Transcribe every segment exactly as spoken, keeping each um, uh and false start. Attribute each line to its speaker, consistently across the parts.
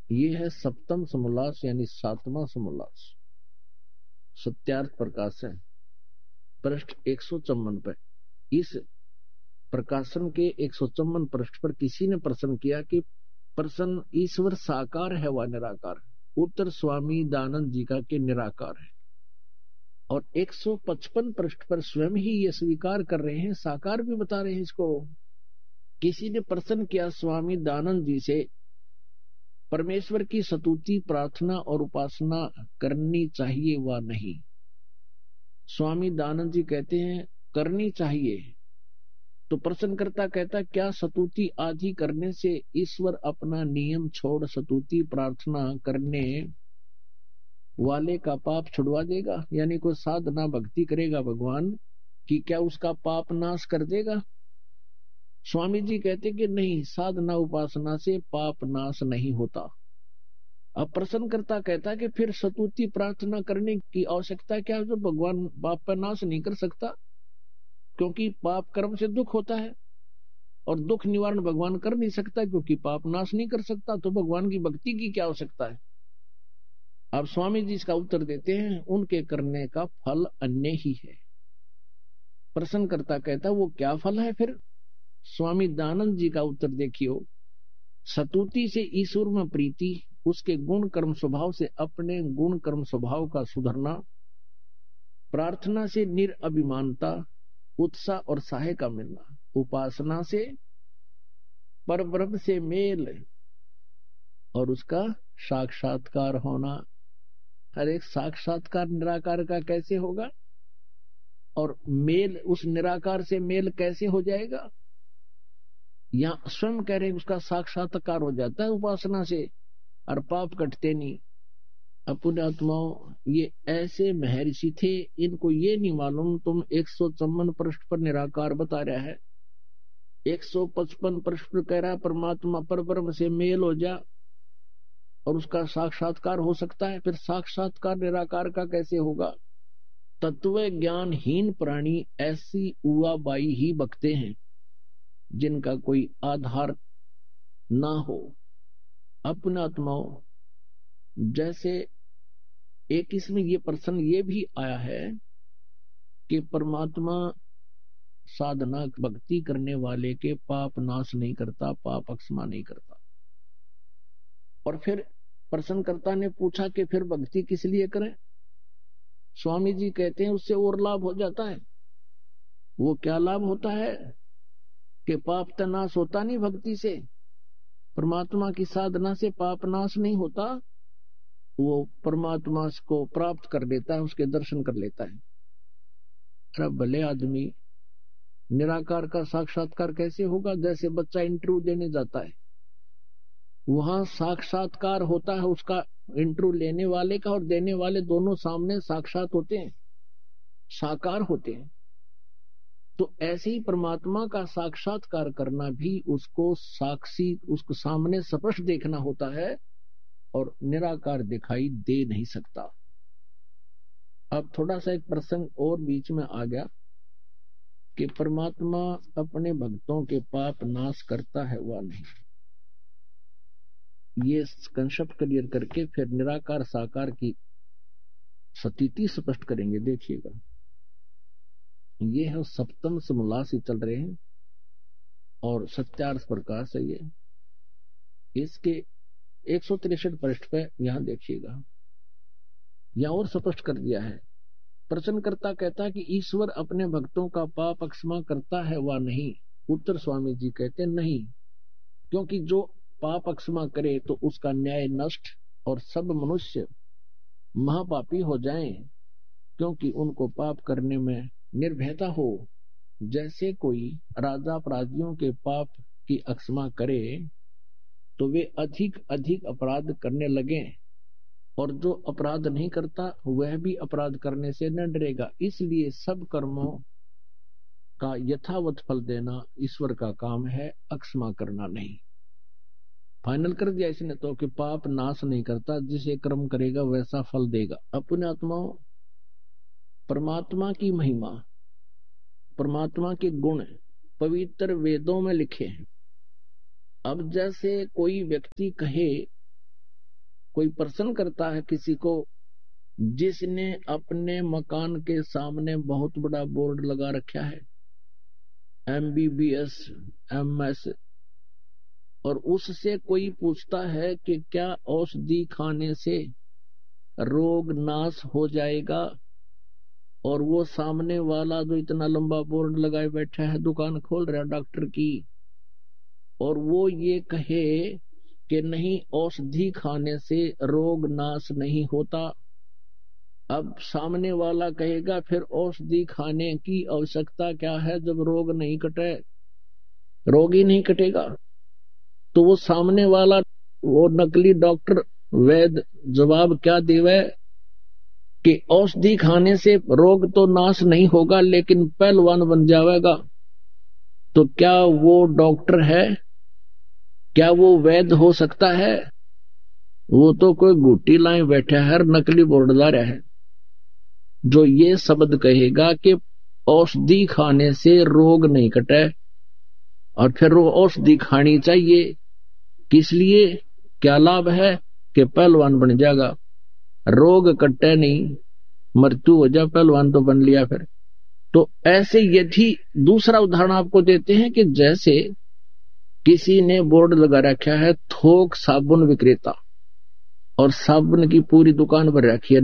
Speaker 1: ये है सप्तम समोल्लास यानी सातवां समोल्लास, सत्यार्थ प्रकाश है, पृष्ठ एक सौ चौवन पे। इस प्रकाशन के एक सौ चौवन पृष्ठ पर किसी ने प्रश्न किया कि प्रश्न ईश्वर साकार है व निराकार है? उत्तर स्वामी दानंद जी का कि निराकार है। और एक सौ पचपन पृष्ठ पर स्वयं ही ये स्वीकार कर रहे हैं, साकार भी बता रहे हैं इसको। किसी ने प्रश्न किया स्वामी दानंद जी से, परमेश्वर की स्तुति प्रार्थना और उपासना करनी चाहिए व नहीं? स्वामी दानंद जी कहते हैं करनी चाहिए। तो प्रश्नकर्ता कहता क्या स्तुति आदि करने से ईश्वर अपना नियम छोड़ स्तुति प्रार्थना करने वाले का पाप छुड़वा देगा? यानी कोई साधना भक्ति करेगा भगवान की, क्या उसका पाप नाश कर देगा? स्वामी जी कहते कि नहीं, साधना उपासना से पाप नाश नहीं होता। अब प्रश्नकर्ता कहता कि फिर स्तुति प्रार्थना करने की आवश्यकता क्या है, जो भगवान पाप का नाश नहीं कर सकता? क्योंकि पाप कर्म से दुख होता है और दुख निवारण भगवान कर नहीं सकता, क्योंकि पाप नाश नहीं कर सकता, तो भगवान की भक्ति की क्या आवश्यकता है? अब स्वामी जी इसका उत्तर देते हैं उनके करने का फल अन्य ही है। प्रश्नकर्ता कहता वो क्या फल है फिर? स्वामी दानंद जी का उत्तर देखियो, स्तुति से ईश्वर में प्रीति, उसके गुण कर्म स्वभाव से अपने गुण कर्म स्वभाव का सुधरना, प्रार्थना से निरअभिमानता, उत्साह और सहाय का मिलना, उपासना से परब्रह्म से मेल और उसका साक्षात्कार होना। हर एक साक्षात्कार निराकार का कैसे होगा और मेल उस निराकार से मेल कैसे हो जाएगा? यहां स्वयं कह रहे उसका साक्षात्कार हो जाता है उपासना से और पाप कटते नहीं। अपने आत्माओं, ये ऐसे महर्षि थे, इनको ये नहीं मालूम तुम एक सौ चौवन पृष्ठ पर निराकार बता रहा है, एक सौ पचपन पृष्ठ पर कह रहा है परमात्मा परब्रह्म से मेल हो जा और उसका साक्षात्कार हो सकता है। फिर साक्षात्कार निराकार का कैसे होगा? तत्व ज्ञानहीन प्राणी ऐसी उवाबाई ही बकते हैं जिनका कोई आधार ना हो। अपने आत्माओं, जैसे एक इसमें ये प्रश्न ये भी आया है कि परमात्मा साधना भक्ति करने वाले के पाप नाश नहीं करता, पाप अक्षमा नहीं करता। और फिर प्रश्नकर्ता ने पूछा कि फिर भक्ति किस लिए करें? स्वामी जी कहते हैं उससे और लाभ हो जाता है। वो क्या लाभ होता है कि पाप तो नाश होता नहीं भक्ति से, परमात्मा की साधना से पाप नाश नहीं होता, वो परमात्मा को प्राप्त कर लेता है, उसके दर्शन कर लेता है। अरे भले आदमी, निराकार का साक्षात्कार कैसे होगा? जैसे बच्चा इंटरव्यू देने जाता है, वहां साक्षात्कार होता है उसका, इंटरव्यू लेने वाले का और देने वाले दोनों सामने साक्षात होते हैं, साकार होते हैं। तो ऐसे ही परमात्मा का साक्षात्कार करना भी उसको साक्षी, उसको सामने स्पष्ट देखना होता है और निराकार दिखाई दे नहीं सकता। अब थोड़ा सा एक प्रसंग और बीच में आ गया कि परमात्मा अपने भक्तों के पाप नाश करता है वा नहीं। ये कंसेप्ट क्लियर करके फिर निराकार साकार की स्थिति स्पष्ट करेंगे। देखिएगा, ये है सप्तम समोल्लास ही चल रहे हैं और सत्यार्थ प्रकाश है ये। इसके एक सौ तिरसठ पृष्ठ पे यहां देखिएगा, यहां और स्पष्ट कर दिया है। प्रश्नकर्ता कहता है कि ईश्वर अपने भक्तों का पाप क्षमा करता है वा नहीं? उत्तर स्वामी जी कहते नहीं, क्योंकि जो पाप क्षमा करे तो उसका न्याय नष्ट और सब मनुष्य महापापी हो जाएं, क्योंकि उनको पाप करने में निर्भयता हो। जैसे कोई राजा अपराधियों के पाप की क्षमा करे तो वे अधिक अधिक अपराध करने लगे, और जो अपराध नहीं करता वह भी अपराध करने से न डरेगा। इसलिए सब कर्मों का यथावत फल देना ईश्वर का काम है, अक्षमा करना नहीं। फाइनल कर दिया इसने तो कि पाप नाश नहीं करता, जिसे कर्म करेगा वैसा फल देगा। अपने आत्माओं, परमात्मा की महिमा, परमात्मा के गुण पवित्र वेदों में लिखे हैं। अब जैसे कोई व्यक्ति कहे कोई प्रश्न करता है किसी को जिसने अपने मकान के सामने बहुत बड़ा बोर्ड लगा रखा है M B B S M S, और उससे कोई पूछता है कि क्या औषधि खाने से रोग नाश हो जाएगा, और वो सामने वाला जो इतना लंबा बोर्ड लगाए बैठा है, दुकान खोल रहा है डॉक्टर की, और वो ये कहे कि नहीं औषधि खाने से रोग नाश नहीं होता, अब सामने वाला कहेगा फिर औषधि खाने की आवश्यकता क्या है जब रोग नहीं कटे, रोग ही नहीं कटेगा। तो वो सामने वाला वो नकली डॉक्टर वैद्य जवाब क्या देवे कि औषधि खाने से रोग तो नाश नहीं होगा लेकिन पहलवान बन जाएगा। तो क्या वो डॉक्टर है? क्या वो वैद्य हो सकता है? वो तो कोई गुट्टी लाए बैठा है, नकली बोर्ड ला रहा है। जो ये शब्द कहेगा कि औषधि खाने से रोग नहीं कटे और फिर वो औषधि खानी चाहिए, किस लिए, क्या लाभ है कि पहलवान बन जाएगा, रोग कटे नहीं, मृत्यु हो जाए, पहलवान तो बन लिया फिर। तो ऐसे यदि दूसरा उदाहरण आपको देते हैं कि जैसे किसी ने बोर्ड लगा रखा है थोक साबुन विक्रेता, और साबुन की पूरी दुकान भर रखी है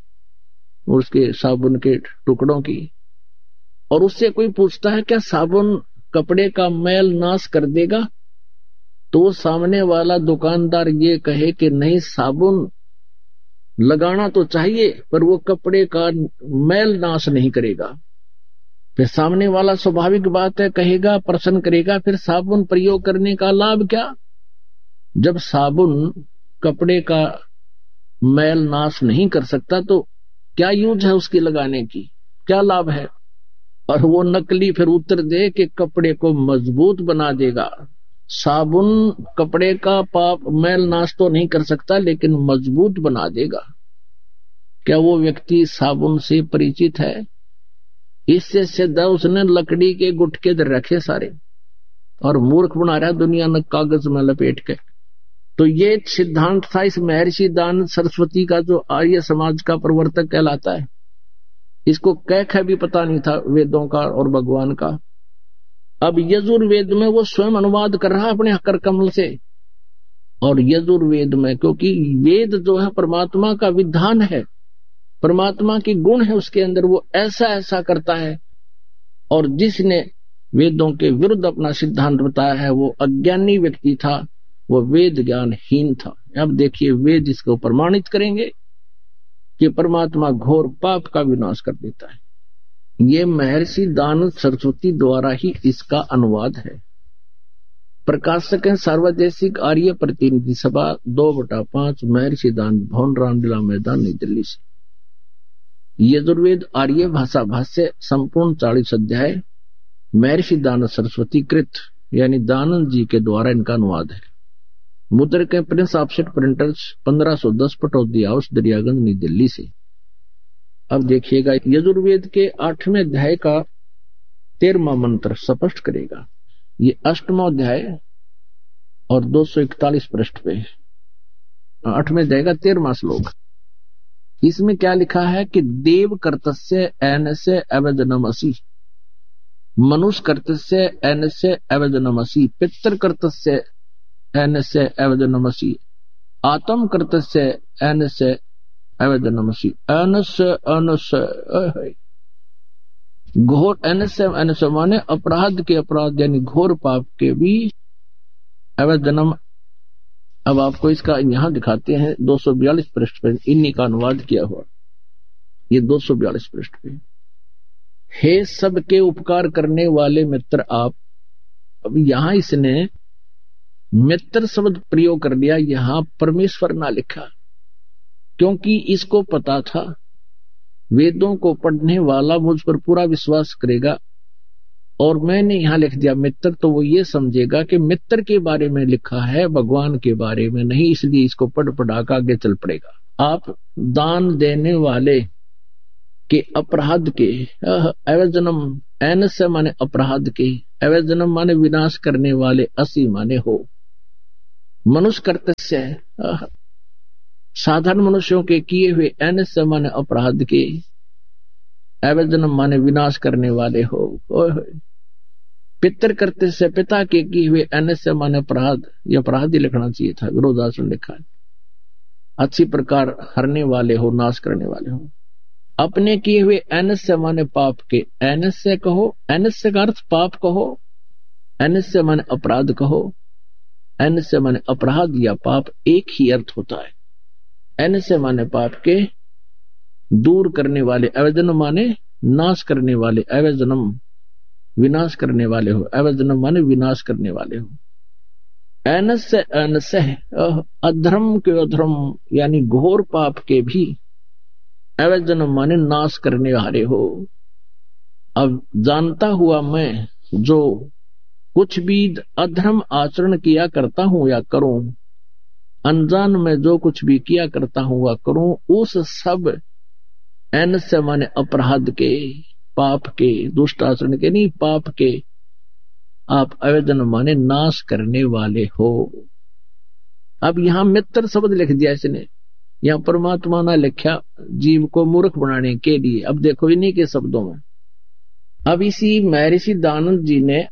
Speaker 1: उसके साबुन के टुकड़ों की, और उससे कोई पूछता है क्या साबुन कपड़े का मैल नाश कर देगा, तो वो सामने वाला दुकानदार ये कहे कि नहीं साबुन लगाना तो चाहिए पर वो कपड़े का मैल नाश नहीं करेगा। फिर सामने वाला स्वाभाविक बात है कहेगा, प्रश्न करेगा फिर साबुन प्रयोग करने का लाभ क्या? जब साबुन कपड़े का मैल नाश नहीं कर सकता तो क्या यूज है उसकी लगाने की, क्या लाभ है? और वो नकली फिर उत्तर दे कि कपड़े को मजबूत बना देगा। साबुन कपड़े का पाप मैल नाश तो नहीं कर सकता लेकिन मजबूत बना देगा। क्या वो व्यक्ति साबुन से परिचित है? इससे सीधा उसने लकड़ी के गुटके रखे सारे और मूर्ख बना रहा दुनिया ने कागज में लपेट के। तो ये सिद्धांत था इस महर्षि दानंद सरस्वती का जो आर्य समाज का प्रवर्तक कहलाता है। इसको कह भी पता नहीं था वेदों का और भगवान का। अब यजुर्वेद में वो स्वयं अनुवाद कर रहा अपने कर कमल से, और यजुर्वेद में क्योंकि वेद जो है परमात्मा का विधान है, परमात्मा की गुण है उसके अंदर, वो ऐसा ऐसा करता है, और जिसने वेदों के विरुद्ध अपना सिद्धांत बताया है वो अज्ञानी व्यक्ति था, वो वेद ज्ञानहीन था। अब देखिए वेद इसको प्रमाणित करेंगे कि परमात्मा घोर पाप का विनाश कर देता है। ये महर्षि दानंद सरस्वती द्वारा ही इसका अनुवाद है। प्रकाशक है सार्वदेशिक आर्य प्रतिनिधि सभा दो बटा पांच महर्षि दानंद भवन रामलीला मैदान नई दिल्ली से। यजुर्वेद आर्य भाषा भाष्य संपूर्ण चालीस अध्याय महर्षि दानंद सरस्वती कृत यानी दानंद जी के द्वारा इनका अनुवाद है। मुद्रक प्रिंस ऑफसेट प्रिंटर्स पंद्रह सौ दस पटौदी हाउस दरियागंज नई दिल्ली से। अब देखिएगा यजुर्वेद के आठवें अध्याय का तेरहवां मंत्र स्पष्ट करेगा। ये अष्टवां अध्याय और दो सौ इकतालीस पृष्ठ पे आठवें अध्याय का तेरहवां श्लोक। इसमें क्या लिखा है कि देव कर्तस्य एनस्य अवजनमसि, मनुष्य कर्तस्य एनस्य अवजनमसि, पितृ कर्तस्य एनस्य अवजनमसि, आत्म कर्तस्य एनस्य अवजनमसि। अनस्य अनस्य घोर एनस्य एनस्य माने अपराध के अपराध यानी घोर पाप के भी अवजनम। अब आपको इसका यहां दिखाते हैं दो सौ बयालीस पृष्ठ पे इन्हीं का अनुवाद किया हुआ। ये दो सौ बयालीस पृष्ठ पे, हे सबके उपकार करने वाले मित्र आप। अब यहां इसने मित्र शब्द प्रयोग कर दिया, यहां परमेश्वर ना लिखा, क्योंकि इसको पता था वेदों को पढ़ने वाला मुझ पर पूरा विश्वास करेगा, और मैंने यहां लिख दिया मित्र, तो वो ये समझेगा कि मित्र के बारे में लिखा है, भगवान के बारे में नहीं, इसलिए इसको पढ़ पढ़ा कर आगे चल पड़ेगा। आप दान देने वाले के अपराध के, अवजनम एन से माने अपराध के, अवजनम माने विनाश करने वाले, असी माने हो, मनुष्य कर्तस्य साधारण मनुष्यों के किए हुए अनिश्चय माने अपराध के अवैध जन्म माने विनाश करने वाले हो। पितर करते से पिता के किए हुए अनिश्चय माने अपराध, यह अपराध ही लिखना चाहिए था, विरोधाचरण लिखा है। अच्छी प्रकार हरने वाले हो, नाश करने वाले हो। अपने किए हुए अनिश्चय माने पाप के, अनिश्चय कहो, अनिश्चय का अर्थ पाप कहो, अनिश्चय माने अपराध कहो, अनिश्चय माने अपराध या पाप एक ही अर्थ होता है। अनिश्चय माने पाप के दूर करने वाले, अवैध जन्म माने नाश करने वाले, अवैध जन्म विनाश करने वाले हो, अवैध जन्म माने विनाश करने वाले हो। अनिश्चय अनिश्चय अधर्म के अधर्म यानी घोर पाप के भी अवैध जन्म माने नाश करने वाले हो। अब जानता हुआ मैं जो कुछ भी अधर्म आचरण किया करता हूं या करूं, अनजान में जो कुछ भी किया करता हूं या करूं, उस सब अनिश्चय माने अपराध के, पाप के, दुष्ट आचरण के नहीं, पाप के आप अवैध जन्म माने नाश करने वाले हो। अब यहां मित्र शब्द लिख दिया इसने, यहां परमात्मा ने लिखा जीव को मूर्ख बनाने के लिए। अब देखो इन्हीं के शब्दों में, अब इसी महर्षि दयानंद जी ने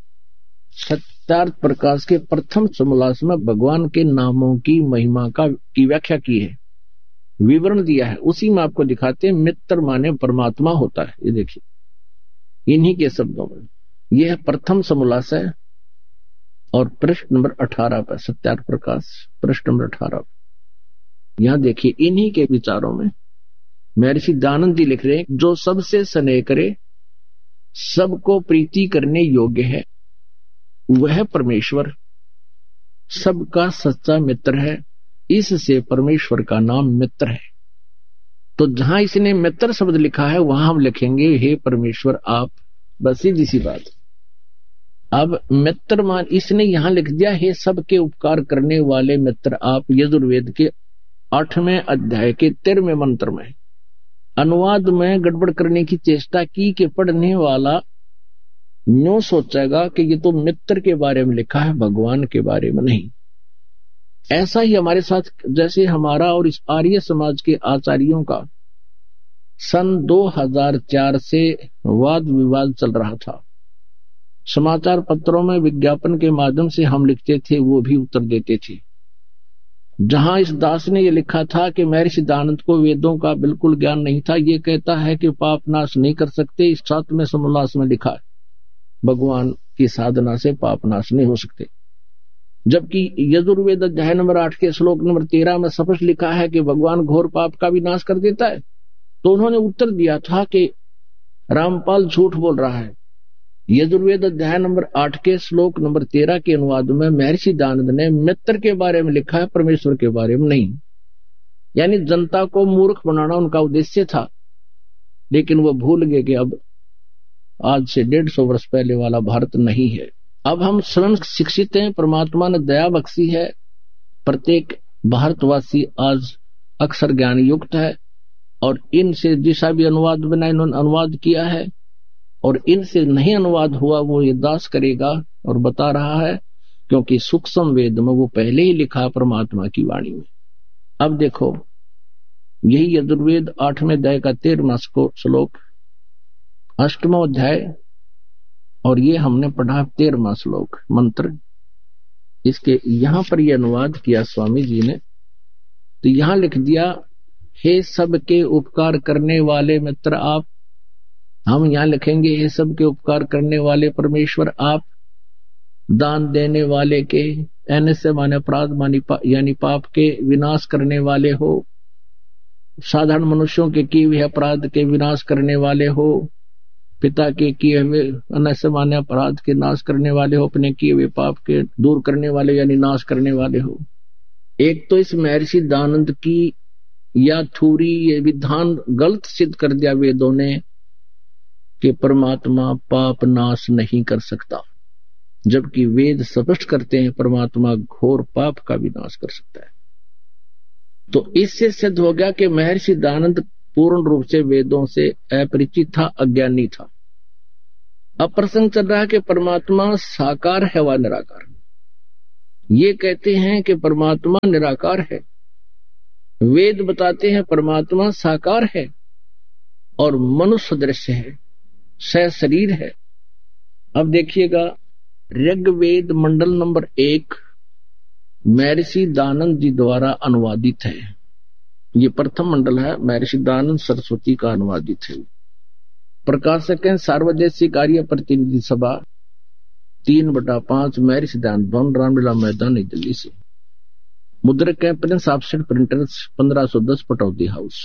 Speaker 1: सत्यार्थ प्रकाश के प्रथम समोल्लास में भगवान के नामों की महिमा का की व्याख्या की है, विवरण दिया है। उसी में आपको दिखाते हैं मित्र माने परमात्मा होता है। ये देखिए इन्हीं के शब्दों में, यह प्रथम समोल्लास है और पृष्ठ नंबर अठारह पर, सत्यार्थ प्रकाश पृष्ठ नंबर अठारह। यहां देखिए इन्हीं के विचारों में महर्षि दयानंद जी लिख रहे हैं, जो सबसे स्नेह करे, सबको प्रीति करने योग्य है, वह परमेश्वर सबका सच्चा मित्र है। इससे परमेश्वर का नाम मित्र है। तो जहां इसने मित्र शब्द लिखा है वहां हम लिखेंगे हे परमेश्वर आप, बस सीधी सी बात। अब मित्र मान इसने यहां लिख दिया हे सबके उपकार करने वाले मित्र आप, यजुर्वेद के आठवें अध्याय के तेरहवें मंत्र में। अनुवाद में गड़बड़ करने की चेष्टा की कि पढ़ने वाला यूं सोचेगा कि ये तो मित्र के बारे में लिखा है, भगवान के बारे में नहीं। ऐसा ही हमारे साथ, जैसे हमारा और इस आर्य समाज के आचार्यों का सन दो हज़ार चार से वाद विवाद चल रहा था। समाचार पत्रों में विज्ञापन के माध्यम से हम लिखते थे, वो भी उत्तर देते थे। जहां इस दास ने ये लिखा था कि महर्षि दयानंद को वेदों का बिल्कुल ज्ञान नहीं था, ये कहता है कि पाप नाश नहीं कर सकते। इस सातवें समोल्लास में लिखा है भगवान की साधना से पाप नाश नहीं हो सकते, जबकि यजुर्वेद अध्याय नंबर आठ के श्लोक नंबर तेरह में स्पष्ट लिखा है कि भगवान घोर पाप का भी नाश कर देता है। तो उन्होंने उत्तर दिया था कि रामपाल झूठ बोल रहा है। यजुर्वेद अध्याय नंबर आठ के श्लोक नंबर तेरह के अनुवाद में महर्षि दयानंद ने मित्र के बारे में लिखा है, परमेश्वर के बारे में नहीं। यानी जनता को मूर्ख बनाना उनका उद्देश्य था, लेकिन वो भूल गए कि अब आज से डेढ़ सौ वर्ष पहले वाला भारत नहीं है। अब हम स्वयं शिक्षित हैं, परमात्मा ने दया बख्शी है। प्रत्येक भारतवासी आज अक्षर ज्ञान युक्त है और इनसे जिसा भी अनुवाद बना इन्होंने अनुवाद किया है, और इनसे नहीं अनुवाद हुआ वो ये दास करेगा और बता रहा है, क्योंकि सूक्ष्म वेद में वो पहले ही लिखा परमात्मा की वाणी में। अब देखो यही यजुर्वेद आठवें अध्याय का तेरहवां श्लोक, अष्टमो अध्याय, और ये हमने पढ़ा तेरहवां श्लोक मंत्र। इसके यहां पर यह अनुवाद किया स्वामी जी ने, तो यहां लिख दिया हे सबके उपकार करने वाले मित्र आप। हम यहां लिखेंगे हे सबके उपकार करने वाले परमेश्वर आप, दान देने वाले के, अनिश्चय माने अपराध मानी पा, यानी पाप के विनाश करने वाले हो, साधारण मनुष्यों के किए हुए अपराध के विनाश करने वाले हो, पिता के किए हुए अनिश्चय माने अपराध के नाश करने वाले हो, अपने किए हुए पाप के दूर करने वाले यानी नाश करने वाले हो। एक तो इस महर्षि दयानंद की या थूरी ये विधान गलत सिद्ध कर दिया वेदों ने कि परमात्मा पाप नाश नहीं कर सकता, जबकि वेद स्पष्ट करते हैं परमात्मा घोर पाप का विनाश कर सकता है। तो इससे सिद्ध हो गया कि महर्षि दयानंद पूर्ण रूप से वेदों से अपरिचित था, अज्ञानी था। अब प्रसंग चल रहा है कि परमात्मा साकार है व निराकार। ये कहते हैं कि परमात्मा निराकार है, वेद बताते हैं परमात्मा साकार है और मनुष्य दृश्य है, सशरीर है। अब देखिएगा, ऋग्वेद मंडल नंबर एक महर्षि दयानंद जी द्वारा अनुवादित है। ये प्रथम मंडल है, महर्षि दयानंद सरस्वती का अनुवादित है। प्रकाशक है सार्वदेशिक कार्य प्रतिनिधि सभा, तीन बटा पांच महर्षि दयानंद भवन, रामलीला मैदान, नई दिल्ली से। मुद्रक है प्रिंस ऑफसेट प्रिंटर्स, पंद्रह सौ दस पटौदी हाउस।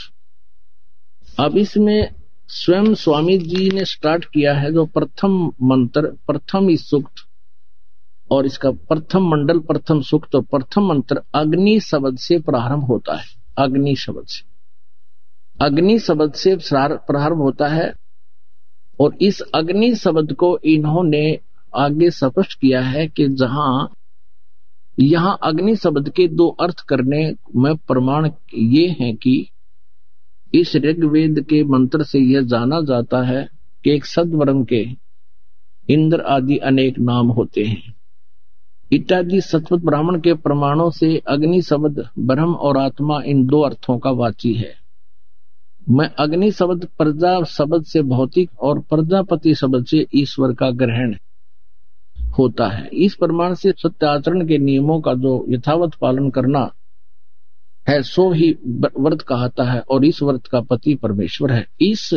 Speaker 1: अब इसमें स्वयं स्वामी जी ने स्टार्ट किया है जो प्रथम मंत्र, प्रथम इस सूक्त और इसका प्रथम मंडल, प्रथम सूक्त और प्रथम मंत्र अग्नि शब्द से प्रारंभ होता है। अग्नि शब्द से अग्नि शब्द से प्रारंभ होता है और इस अग्नि शब्द को इन्होंने आगे स्पष्ट किया है कि जहां यहां अग्नि शब्द के दो अर्थ करने में प्रमाण ये है कि इस ऋग्वेद के मंत्र से यह जाना जाता है कि एक सद्वर्ण के इंद्र आदि अनेक नाम होते हैं इत्यादि। सतवत ब्राह्मण के प्रमाणों से अग्नि शब्द ब्रह्म और आत्मा इन दो अर्थों का वाची है। मैं अग्नि शब्द प्रजा शब्द से भौतिक और प्रजापति शब्द से ईश्वर का ग्रहण होता है। इस प्रमाण से सत्याचरण के नियमों का जो यथावत पालन करना है सो ही व्रत कहता है और इस व्रत का पति परमेश्वर है। इस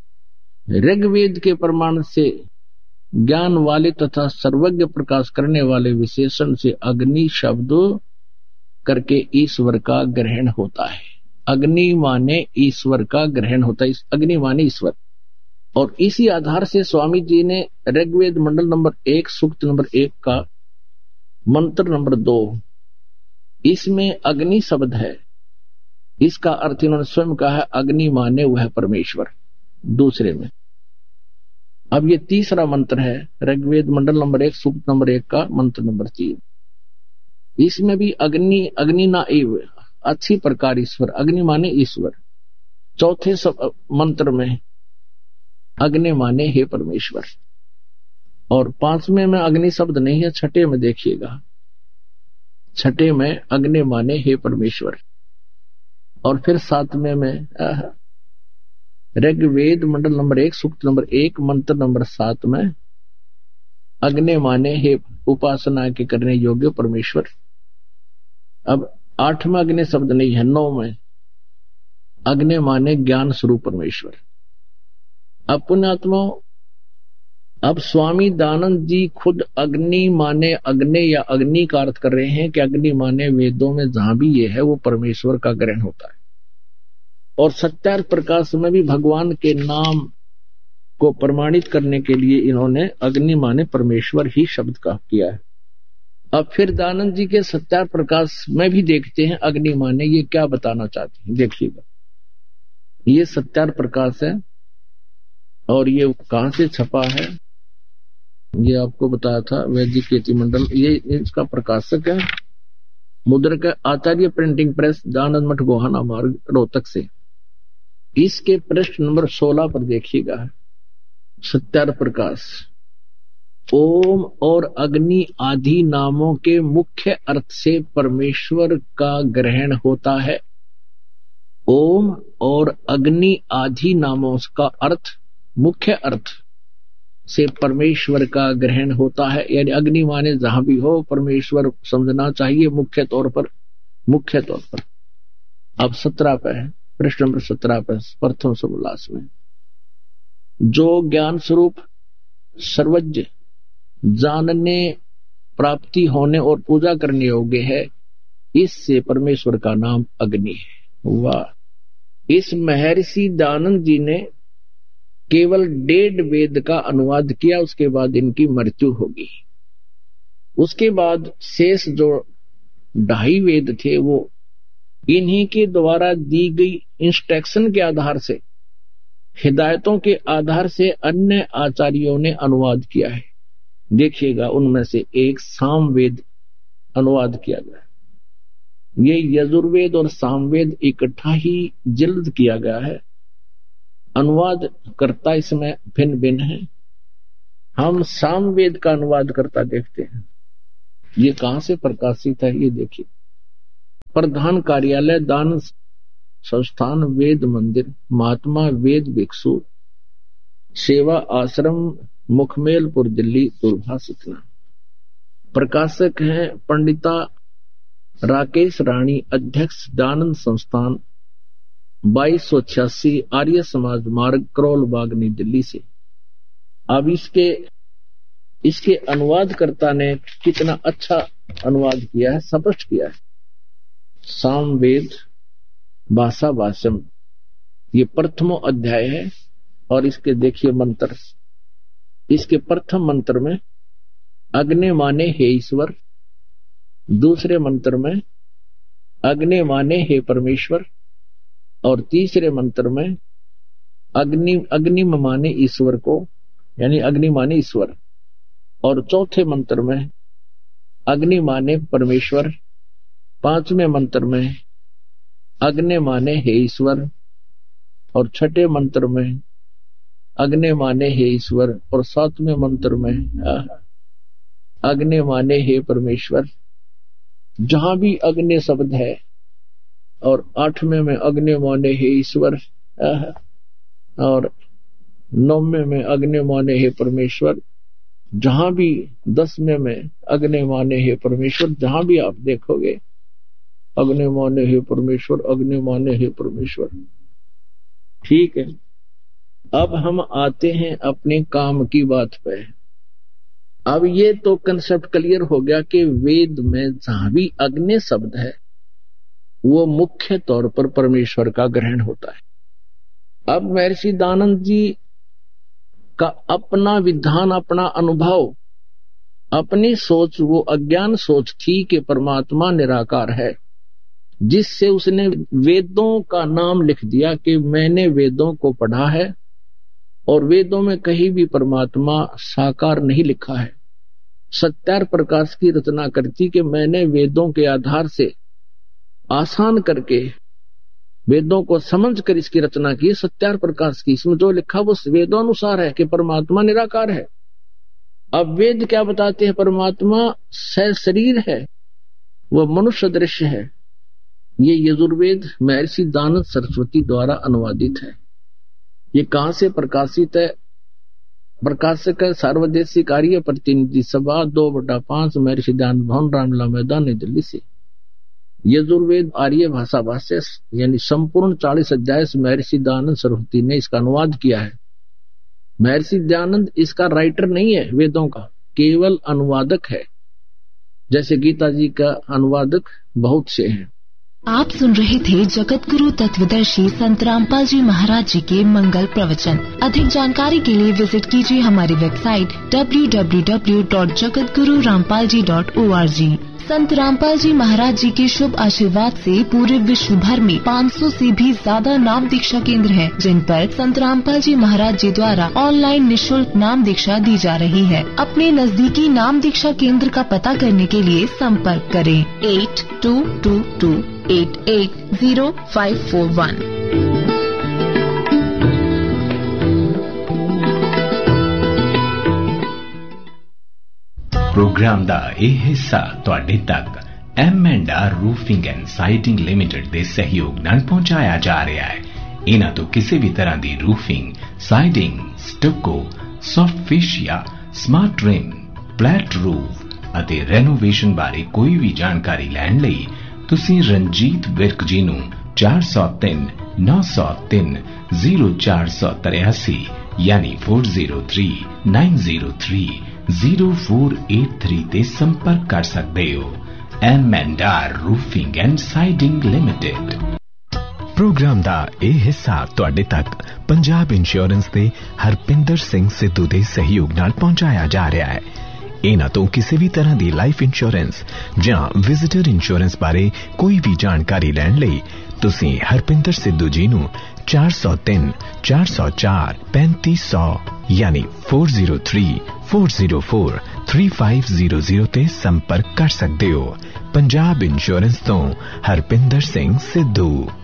Speaker 1: ऋग्वेद के प्रमाण से ज्ञान वाले तथा सर्वज्ञ प्रकाश करने वाले विशेषण से अग्नि शब्द करके ईश्वर का ग्रहण होता है। अग्नि माने ईश्वर का ग्रहण होता है, अग्नि माने ईश्वर। और इसी आधार से स्वामी जी ने ऋग्वेद मंडल नंबर एक सूक्त नंबर एक का मंत्र नंबर दो, इसमें अग्नि शब्द है, इसका अर्थ इन्होंने स्वयं कहा है अग्नि माने वह परमेश्वर। दूसरे में अब ये तीसरा मंत्र है ऋग्वेद मंडल नंबर एक सूक्त नंबर एक का मंत्र नंबर तीन, इसमें भी अग्नि अग्नि ना एव अच्छी प्रकार ईश्वर, अग्नि माने ईश्वर। चौथे मंत्र में अग्नि माने हे परमेश्वर। और पांचवें में अग्नि शब्द नहीं है, छठे में देखिएगा, छठे में अग्नि माने हे परमेश्वर। और फिर सातवें में ऋग्वेद मंडल नंबर एक सूक्त नंबर एक मंत्र नंबर सात में अग्नि माने हे उपासना के करने योग्य परमेश्वर। अब आठ में अग्नि शब्द नहीं है, नौ में अग्नि माने ज्ञान स्वरूप परमेश्वर। अब पुण्यात्मा, अब स्वामी दयानंद जी खुद अग्नि माने अग्नि या अग्नि का अर्थ कर रहे हैं कि अग्नि माने वेदों में जहां भी ये है वो परमेश्वर का ग्रहण होता है। और सत्यार्थ प्रकाश में भी भगवान के नाम को प्रमाणित करने के लिए इन्होंने अग्नि माने परमेश्वर ही शब्द का किया है। अब फिर दयानंद जी के सत्यार्थ प्रकाश में भी देखते हैं अग्नि माने ये क्या बताना चाहते हैं। देखिएगा, ये सत्यार्थ प्रकाश है और ये कहां से छपा है ये आपको बताया था, वैदिक कीर्ति मंडल, ये इसका प्रकाशक है मुद्रक आचार्य प्रिंटिंग प्रेस, दयानंद मठ गोहाना मार्ग रोहतक से। इसके पृष्ठ नंबर सोलह पर देखिएगा सत्यार्थ प्रकाश। ओम और अग्नि आदि नामों के मुख्य अर्थ से परमेश्वर का ग्रहण होता है। ओम और अग्नि आदि नामों का अर्थ, मुख्य अर्थ से परमेश्वर का ग्रहण होता है। यानी अग्नि माने जहां भी हो परमेश्वर समझना चाहिए मुख्य तौर पर, मुख्य तौर पर। अब सत्रह पे है, पृष्ठ नंबर सत्रह पे प्रथम समोल्लास में, जो ज्ञान स्वरूप सर्वज्ञ जानने, प्राप्ति होने और पूजा करने योग्य है, इससे परमेश्वर का नाम अग्नि है। वाह! इस महर्षि दयानंद जी ने केवल डेढ़ वेद का अनुवाद किया, उसके बाद इनकी मृत्यु होगी। उसके बाद शेष जो ढाई वेद थे वो इन्हीं के द्वारा दी गई इंस्ट्रक्शन के आधार से, हिदायतों के आधार से अन्य आचार्यों ने अनुवाद किया है। देखिएगा, उनमें से एक सामवेद अनुवाद किया गया, ये यजुर्वेद और सामवेद इकट्ठा ही जल्द किया गया है। अनुवाद करता इसमें भिन्न भिन्न है। हम सामवेद का अनुवाद करता देखते हैं, ये कहां से प्रकाशित है ये देखिए, प्रधान कार्यालय दान संस्थान वेद मंदिर, महात्मा वेद भिक्षु सेवा आश्रम, मुखमेलपुर, दिल्ली, दूरभाष इतना। प्रकाशक हैं पंडिता राकेश रानी, अध्यक्ष दयानंद संस्थान, बाईस सौ छियासी आर्य समाज मार्ग, करोल बाग, नई दिल्ली से। अब इसके इसके अनुवादकर्ता ने कितना अच्छा अनुवाद किया है, स्पष्ट किया है। सामवेद भाषा भाषम, ये प्रथमो अध्याय है और इसके देखिए मंत्र। इसके प्रथम मंत्र में अग्नि माने हे ईश्वर, दूसरे मंत्र में अग्नि माने हे परमेश्वर, और तीसरे मंत्र में अग्नि अग्नि माने ईश्वर को, यानी अग्नि माने ईश्वर, और चौथे मंत्र में अग्नि माने परमेश्वर, पांचवें मंत्र में अग्नि माने हे ईश्वर, और छठे मंत्र में अग्नि माने हे ईश्वर, और सातवें मंत्र में अग्नि माने हे परमेश्वर। जहां भी अग्नि शब्द है, और आठवें में अग्नि माने हे ईश्वर, और नौवें में अग्नि माने हे परमेश्वर, जहां भी दसवें में अग्नि माने हे परमेश्वर, जहां भी आप देखोगे अग्नि माने हे परमेश्वर, अग्नि माने हे परमेश्वर। ठीक है, अब हम आते हैं अपने काम की बात पे। अब ये तो कंसेप्ट क्लियर हो गया कि वेद में जहां भी अग्नि शब्द है वो मुख्य तौर पर परमेश्वर का ग्रहण होता है। अब महर्षि दयानंद जी का अपना विधान, अपना अनुभव, अपनी सोच, वो अज्ञान सोच थी कि परमात्मा निराकार है, जिससे उसने वेदों का नाम लिख दिया कि मैंने वेदों को पढ़ा है और वेदों में कहीं भी परमात्मा साकार नहीं लिखा है। सत्यार प्रकाश की रचना करती कि मैंने वेदों के आधार से आसान करके वेदों को समझकर इसकी रचना की। सत्यार प्रकाश की, इसमें जो लिखा वो वेदोनुसार है कि परमात्मा निराकार है। अब वेद क्या बताते हैं? परमात्मा सशरीर है, वह मनुष्य दृश्य है। ये यजुर्वेद महर्षि दयानंद सरस्वती द्वारा अनुवादित है। ये कहां से प्रकाशित है? प्रकाशक है सार्वदेशिक आर्य प्रतिनिधि सभा, दो बटा पांच, महर्षि दयानंद भवन, रामलीला मैदान, नई दिल्ली से। यजुर्वेद आर्य भाषा भाष्य, यानी संपूर्ण चालीस अध्याय से महर्षि दयानंद सरस्वती ने इसका अनुवाद किया है। महर्षि दयानंद इसका राइटर नहीं है वेदों का, केवल अनुवादक है। जैसे गीता जी का अनुवादक बहुत से हैं।
Speaker 2: आप सुन रहे थे जगत गुरु तत्वदर्शी संत रामपाल जी महाराज जी के मंगल प्रवचन। अधिक जानकारी के लिए विजिट कीजिए हमारी website W W W dot Jagat Guru Rampal ji dot O R G. संत रामपाल जी महाराज जी के शुभ आशीर्वाद से पूरे विश्व भर में पाँच सौ से भी ज्यादा नाम दीक्षा केंद्र हैं, जिन पर संत रामपाल जी महाराज जी द्वारा ऑनलाइन निशुल्क नाम दीक्षा दी जा रही है। अपने नजदीकी नाम दीक्षा केंद्र का पता करने के लिए संपर्क करें eight to to to eight eight zero five four one.
Speaker 3: Programme ਦਾ ਇਹ ਹਿੱਸਾ ਤੁਹਾਡੇ ਤੱਕ M and R roofing and siding limited ਦੇ ਸਹਿਯੋਗ ਨਾਲ ਪਹੁੰਚਾਇਆ ਜਾ ਰਿਹਾ ਹੈ। ਇਹਨਾਂ ਤੋਂ ਕਿਸੇ ਵੀ ਤਰ੍ਹਾਂ ਦੀ roofing, siding, ਸਟੱਕੋ, soft ਫੇਸ਼ੀਆ, smart rim, flat roof ਅਤੇ ਰੈਨੋਵੇਸ਼ਨ ਬਾਰੇ ਕੋਈ ਵੀ ਜਾਣਕਾਰੀ ਲੈਣ ਲਈ ਤੁਸੀਂ ਰਣਜੀਤ ਵਿਰਕ ਜੀ ਨੂੰ ਚਾਰ ਸੌ ਤਿੰਨ ਨੌ ਸੌ ਤਿੰਨ ਜ਼ੀਰੋ ਚਾਰ ਸੌ ਤਰਿਆਸੀ ਯਾਨੀ ਚਾਰ ਜ਼ੀਰੋ ਤਿੰਨ ਨੌ ਜ਼ੀਰੋ ਤਿੰਨ ਜ਼ੀਰੋ ਚਾਰ ਅੱਠ ਤਿੰਨ ਤੇ ਸੰਪਰਕ ਕਰ ਸਕਦੇ ਹੋ। M and R roofing and siding limited.
Speaker 4: Programme ਦਾ ਇਹ ਹਿੱਸਾ ਤੁਹਾਡੇ ਤੱਕ ਪੰਜਾਬ ਇੰਸ਼ੋਰੈਂਸ ਦੇ ਹਰਪਿੰਦਰ ਸਿੰਘ ਸਿੱਧੂ ਦੇ ਸਹਿਯੋਗ ਨਾਲ ਪਹੁੰਚਾਇਆ ਜਾ ਰਿਹਾ ਹੈ। ਇਹਨਾਂ ਤੋਂ ਕਿਸੇ ਵੀ ਤਰ੍ਹਾਂ ਦੀ ਲਾਈਫ ਇੰਸ਼ੋਰੈਂਸ ਜਾਂ ਵਿਜ਼ਿਟਰ ਇੰਸ਼ੋਰੈਂਸ ਬਾਰੇ ਕੋਈ ਵੀ ਜਾਣਕਾਰੀ ਲੈਣ ਲਈ ਤੁਸੀਂ ਹਰਪਿੰਦਰ ਸਿੱਧੂ ਜੀ ਨੂੰ ਚਾਰ ਸੌ ਤਿੰਨ ਚਾਰ ਸੌ ਚਾਰ ਪੈਂਤੀ ਸੌ ਯਾਨੀ ਚਾਰ ਜ਼ੀਰੋ ਤਿੰਨ ਚਾਰ ਜ਼ੀਰੋ ਚਾਰ ਤਿੰਨ ਪੰਜ ਜ਼ੀਰੋ ਜ਼ੀਰੋ ਤੇ ਸੰਪਰਕ ਕਰ ਸਕਦੇ ਹੋ। ਪੰਜਾਬ ਇੰਸ਼ੋਰੈਂਸ ਤੋਂ ਹਰਪਿੰਦਰ ਸਿੰਘ ਸਿੱਧੂ।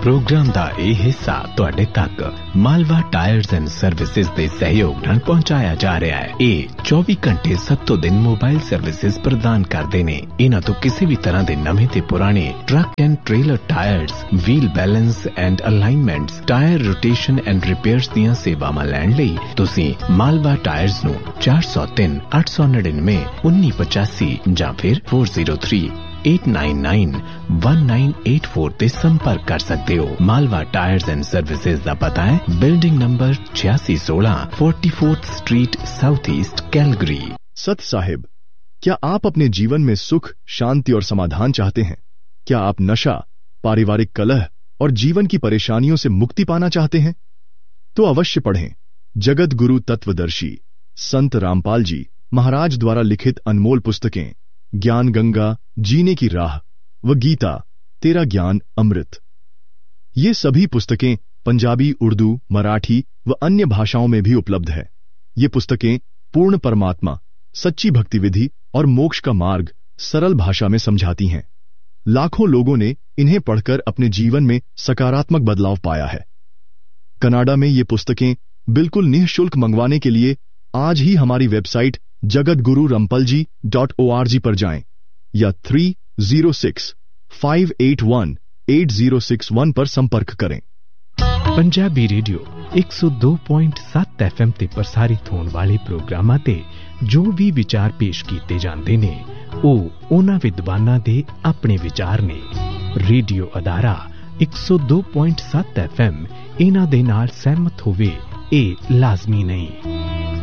Speaker 4: ਪ੍ਰੋਗਰਾਮ ਦਾ ਇਹ ਹਿੱਸਾ ਤੁਹਾਡੇ ਤੱਕ ਮਾਲਵਾ ਟਾਇਰਸ ਐਂਡ ਸਰਵਿਸਿਜ਼ ਦੇ ਸਹਿਯੋਗ ਨਾਲ ਪਹੁੰਚਾਇਆ ਜਾ ਰਿਹਾ ਹੈ। ਇਹ ਚੌਵੀ ਘੰਟੇ ਸੱਤੋਂ ਦਿਨ ਮੋਬਾਈਲ ਸਰਵਿਸਿਜ਼ ਪ੍ਰਦਾਨ ਕਰਦੇ ਨੇ। ਇਹਨਾਂ ਤੋਂ ਕਿਸੇ ਵੀ ਤਰ੍ਹਾਂ ਦੇ ਨਵੇਂ ਤੇ ਪੁਰਾਣੇ truck and trailer tyres, wheel balance and ਅਲਾਈਨਮੈਂਟਸ, tyre rotation and repairs ਦੀਆਂ ਸੇਵਾਵਾਂ ਲੈਣ ਲਈ ਤੁਸੀਂ ਮਾਲਵਾ ਟਾਇਰਸ ਨੂੰ ਚਾਰ ਸੌ ਤਿੰਨ ਅੱਠ ਸੌ ਨੜਿਨਵੇਂ ਉੱਨੀ ਪਚਾਸੀ ਜਾਂ ਫਿਰ ਚਾਰ ਸੌ ਤਿੰਨ eight nine nine one nine eight four ਤੇ ਸੰਪਰਕ ਕਰ ਸਕਦੇ ਹੋ। ਮਾਲਵਾ ਟਾਇਰਸ ਐਂਡ ਸਰਵਿਸਿਜ਼ ਦਾ ਪਤਾ ਹੈ ਬਿਲਡਿੰਗ ਨੰਬਰ छियासी सोलह चौवालीस स्ट्रीट साउथ ईस्ट कैलगरी।
Speaker 5: सत साहिब, क्या आप अपने जीवन में सुख, शांति और समाधान चाहते हैं? क्या आप नशा, पारिवारिक कलह और जीवन की परेशानियों से मुक्ति पाना चाहते हैं? तो अवश्य पढ़ें जगत गुरु तत्वदर्शी संत रामपाल जी महाराज द्वारा लिखित अनमोल पुस्तकें ज्ञान गंगा, जीने की राह व गीता, तेरा ज्ञान अमृत। ये सभी पुस्तकें पंजाबी, उर्दू, मराठी व अन्य भाषाओं में भी उपलब्ध है। ये पुस्तकें पूर्ण परमात्मा, सच्ची भक्ति विधि और मोक्ष का मार्ग सरल भाषा में समझाती हैं। लाखों लोगों ने इन्हें पढ़कर अपने जीवन में सकारात्मक बदलाव पाया है। कनाडा में ये पुस्तकें बिल्कुल निःशुल्क मंगवाने के लिए आज ही हमारी वेबसाइट जगत गुरु रंपल जी डॉट ओ आर जी पर जाएं या three zero six five eight one eight zero six one पर संपर्क करें।
Speaker 4: पंजाबी रेडियो एक सौ दो पॉइंट सत्त एफ एम ते प्रसारित होने वाले प्रोग्रामां ते जो भी विचार पेश किए जाते ने ਉਹ ਉਹਨਾਂ ਵਿਦਵਾਨਾਂ ਦੇ ਆਪਣੇ ਵਿਚਾਰ ਨੇ। ਰੇਡੀਓ ਅਦਾਰਾ एक सौ दो पॉइंट सत्त एफ एम ਇਹਨਾਂ ਦੇ ਨਾਲ ਸਹਿਮਤ ਹੋਵੇ ਇਹ ਲਾਜ਼ਮੀ ਨਹੀਂ।